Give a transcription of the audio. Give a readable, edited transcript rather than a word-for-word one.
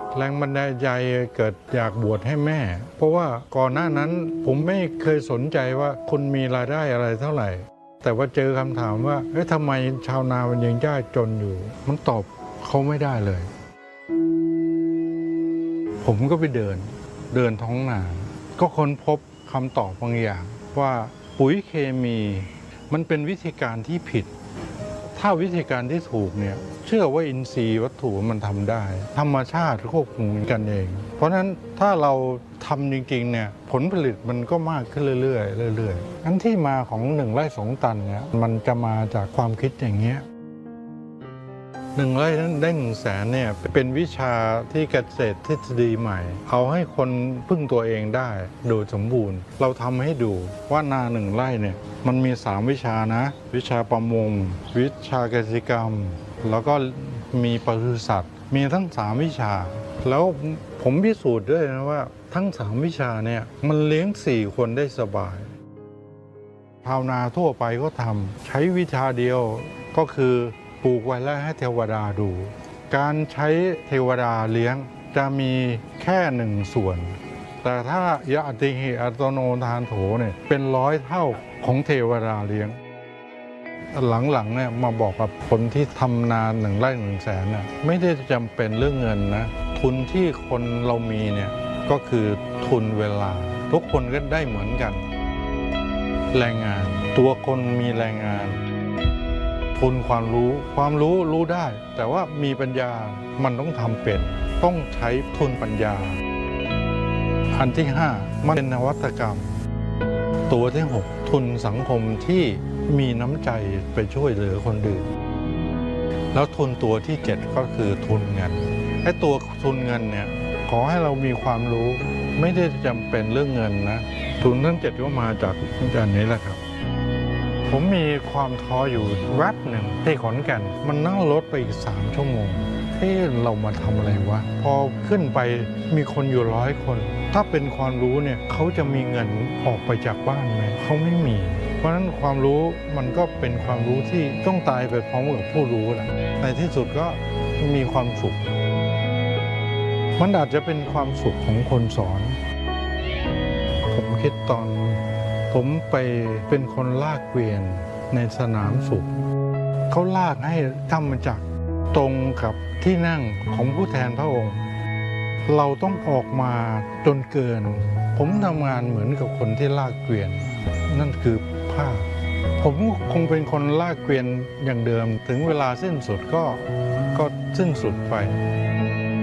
แรงบันดาลใจเกิดอยากบวชให้แม่เพราะว่าก่อนหน้านั้นผมไม่เคยสนใจว่าคุณมีรายได้อะไรเท่าไหร่แต่ว่าเจอคำถามว่าทำไมชาวนามันยังยากจนอยู่มันตอบเขาไม่ได้เลยผมก็ไปเดินท้องนาก็ค้นพบคำตอบบางอย่างว่าปุ๋ยเคมีมันเป็นวิธีการที่ผิดถ้าวิธีการที่ถูกเนี่ยเชื่อว่าอินทรีย์วัตถุมันทำได้ธรรมชาติควบคุมกันเองเพราะฉะนั้นถ้าเราทำจริงๆเนี่ยผลผลิตมันก็มากขึ้นเรื่อยๆอันที่มาของ1 ไร่ 2 ตันเนี่ยมันจะมาจากความคิดอย่างเงี้ย1 ไร่นั้นได้100,000เนี่ยเป็นวิชาที่เกษตรทฤษฎีใหม่เอาให้คนพึ่งตัวเองได้โดยสมบูรณ์เราทำให้ดูว่านา1 ไร่เนี่ยมันมี3 วิชานะวิชาประมงวิชาเกษตรกรรมแล้วก็มีปศุสัตว์มีทั้ง3 วิชาแล้วผมพิสูจน์ด้วยนะว่าทั้ง3 วิชาเนี่ยมันเลี้ยง4 คนได้สบายชาวนาทั่วไปก็ทำใช้วิชาเดียวก็คือปลูกไว้แล้วให้เทวดาดูการใช้เทวดาเลี้ยงจะมีแค่1 ส่วนแต่ถ้ายะติหิอัตโนทานโถเนี่ยเป็น100 เท่าของเทวดาเลี้ยงหลังๆเนี่ยมาบอกกับคนที่ทำนา1 ไร่ 1 แสนน่ะไม่ได้จำเป็นเรื่องเงินนะทุนที่คนเรามีเนี่ยก็คือทุนเวลาทุกคนก็ได้เหมือนกันแรงงานตัวคนมีแรงงานทุนความรู้รู้ได้แต่ว่ามีปัญญามันต้องทำเป็นต้องใช้ทุนปัญญาอันที่5มันเป็นนวัตกรรมตัวที่6ทุนสังคมที่มีน้ำใจไปช่วยเหลือคนอื่นแล้วทุนตัวที่7ก็คือทุนเงินตัวทุนเงินเนี่ยขอให้เรามีความรู้ไม่ได้จำเป็นเรื่องเงินนะทุนทั้ง7ก็มาจากอันนี้แหละครับผมมีความท้ออยู่แวบหนึ่งที่ขอนแก่นมันนั่งรถไปอีก3 ชั่วโมงเรามาทำอะไรวะพอขึ้นไปมีคนอยู่100 คนถ้าเป็นความรู้เนี่ยเขาจะมีเงินออกไปจากบ้านไหมเขาไม่มีเพราะฉะนั้นความรู้มันก็เป็นความรู้ที่ต้องตายไปพร้อมกับผู้รู้แหละในที่สุดก็มีความสุขมันอาจจะเป็นความสุขของคนสอนผมคิดตอนผมไปเป็นคนลากเกวียนในสนามสุขเขาลากให้ธรรมจักรตรงกับที่นั่งของผู้แทนพระองค์เราต้องออกมาจนเกินผมทำงานเหมือนกับคนที่ลากเกวียนนั่นคือภาพผมคงเป็นคนลากเกวียนอย่างเดิมถึงเวลาสิ้นสุดก็สิ้นสุดไป